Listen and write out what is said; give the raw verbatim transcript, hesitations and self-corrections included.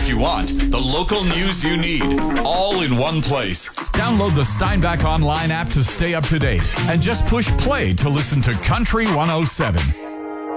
music you want, the local news you need, all in one place. Download the Steinbach Online app to stay up to date and just push play to listen to Country one oh seven.